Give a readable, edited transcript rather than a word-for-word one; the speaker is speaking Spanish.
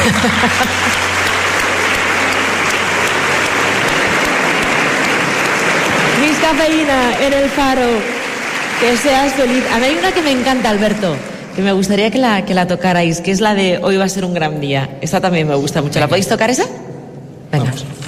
Miss Cafeína en el Faro. Que seas feliz. A mí hay una que me encanta, Alberto, que me gustaría que la tocarais, que es la de Hoy va a ser un gran día. Esta también me gusta mucho. ¿La podéis tocar esa? Venga. Vamos.